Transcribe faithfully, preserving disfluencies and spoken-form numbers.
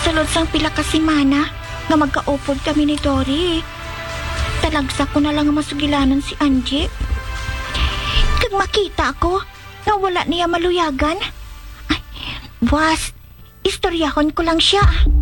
Sulod sang pila ka semana nga magkaupod kami ni Dory. Talagsa ko na lang ang masugilanan si Angie. Kag makita ko na wala niya maluyagan. Ay, was, istoryahon ko lang siya.